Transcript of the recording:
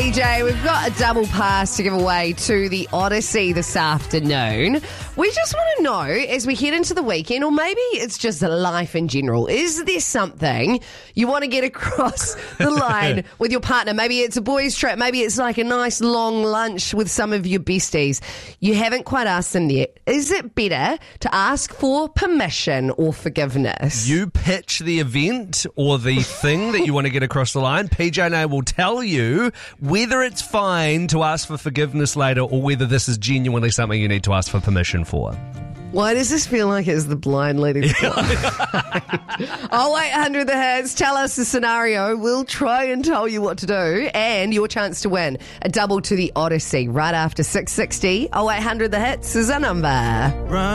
PJ. We've got a double pass to give away to the Odyssey this afternoon. We just want to know, as we head into the weekend, or maybe it's just life in general, is there something you want to get across the line with your partner? Maybe it's a boys' trip. Maybe it's like a nice long lunch with some of your besties. You haven't quite asked them yet. Is it better to ask for permission or forgiveness? You pitch the event or the thing that you want to get across the line. PJ and I will tell you whether it's fine to ask for forgiveness later or whether this is genuinely something you need to ask for permission for. Why does this feel like it's the blind leading the blind? 0800 the hits. Tell us the scenario. We'll try and tell you what to do, and your chance to win a double to the Odyssey right after 6:60. 0800 the hits is our number.